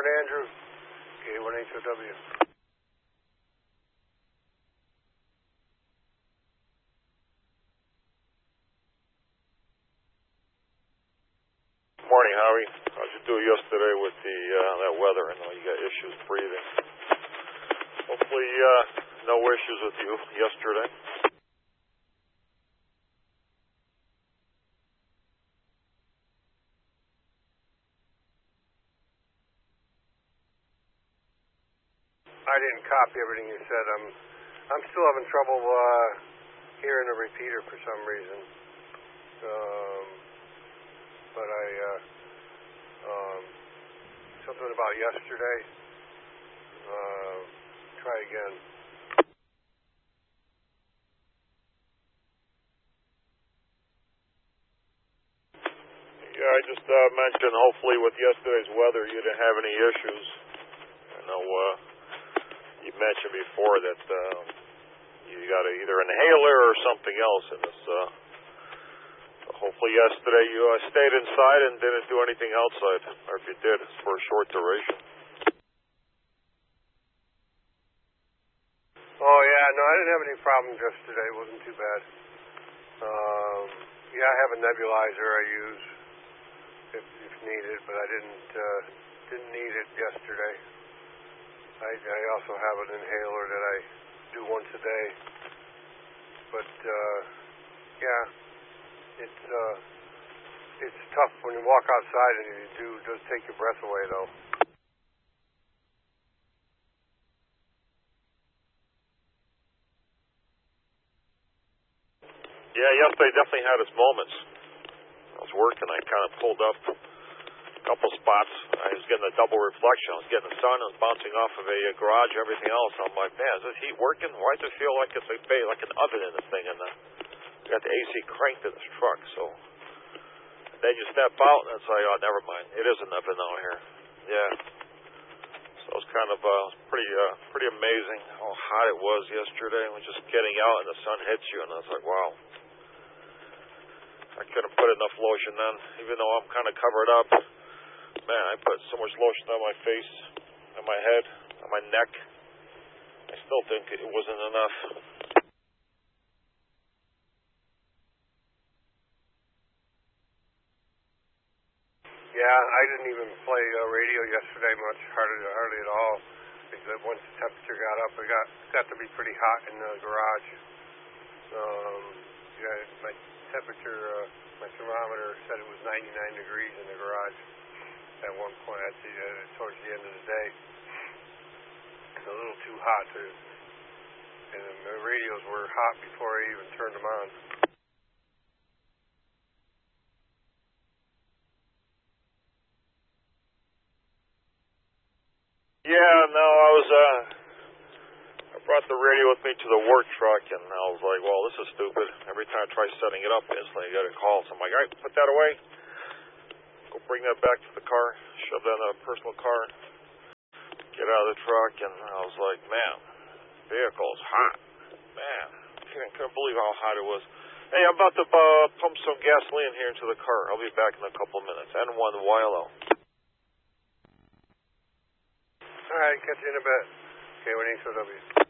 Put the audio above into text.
Fort Andrew, K1HOW. Morning, Howie. How'd you do yesterday with that weather? I know you got issues breathing. Hopefully, no issues with you yesterday. I didn't copy everything you said. I'm still having trouble hearing a repeater for some reason. But something about yesterday. Try again. Yeah, I just mentioned hopefully with yesterday's weather you didn't have any issues. I know you mentioned before that you got either an inhaler or something else in this. Hopefully yesterday you stayed inside and didn't do anything outside, or if you did, it's for a short duration. Oh yeah, no, I didn't have any problems yesterday. It wasn't too bad. Yeah, I have a nebulizer I use if needed, but I didn't need it yesterday. I also have an inhaler that I do once a day. But yeah, it's tough when you walk outside and it does take your breath away though. Yeah, yesterday definitely had its moments. I was working, I kind of pulled up a couple spots. I was getting a double reflection. I was getting the sun, it was bouncing off of a garage, everything else. I'm like, man, is this heat working? Why does it feel like it's like an oven in this thing? And we got the AC cranked in this truck. So then you step out and it's like, oh, never mind. It is an oven out here. Yeah. So it was kind of pretty amazing how hot it was yesterday. We're just getting out and the sun hits you, and I was like, wow. I couldn't put enough lotion on, even though I'm kind of covered up. Man, I put so much lotion on my face, on my head, on my neck. I still think it wasn't enough. Yeah, I didn't even play radio yesterday much, hardly at all. Because once the temperature got up, it got to be pretty hot in the garage. Yeah, my temperature, my thermometer said it was 99 degrees in the garage at one point towards the end of the day. It's a little too hot and the radios were hot before I even turned them on. Yeah, no, I brought the radio with me to the work truck, and I was like, well, this is stupid. Every time I try setting it up, instantly I get a call. So I'm like, all right, put that away. Go bring that back to the car, shove that in a personal car, get out of the truck, and I was like, man, vehicle is hot. Man, I couldn't believe how hot it was. Hey, I'm about to pump some gasoline here into the car. I'll be back in a couple of minutes. N1 Wilo. All right, catch you in a bit. K1HOW.